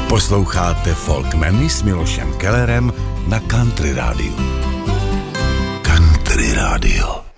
Posloucháte Folkmeny s Milošem Kellerem na Country Rádiu. Country Rádio.